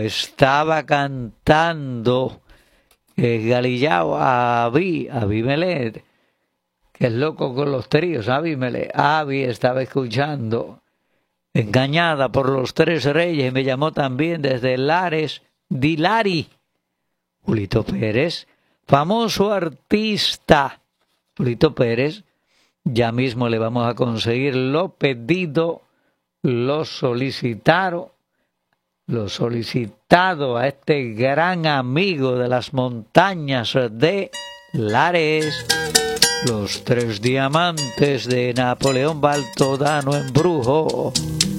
estaba cantando Galillao a Abimelech, que es loco con los tríos, Abimelech. Abi estaba escuchando, engañada por los tres reyes, y me llamó también desde Lares, Dilari. Julito Pérez, famoso artista. Julito Pérez, ya mismo le vamos a conseguir lo pedido, lo solicitado a este gran amigo de las montañas de Lares. Los tres diamantes de Napoleón Baltodano en Brujo.